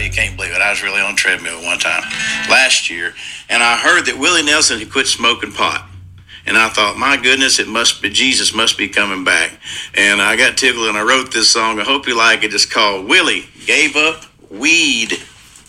you can't believe it. I was really on a treadmill one time last year, and I heard that Willie Nelson had quit smoking pot. And I thought, my goodness, it must be, Jesus must be coming back. And I got tickled and I wrote this song. I hope you like it. It's called Willie Gave Up Weed.